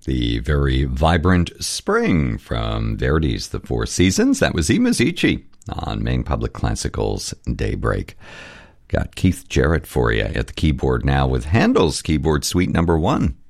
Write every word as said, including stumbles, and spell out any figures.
The very vibrant Spring from Verdi's The Four Seasons. That was I Mazici on Maine Public Classical's Daybreak. Got Keith Jarrett for you at the keyboard now with Handel's Keyboard Suite Number One.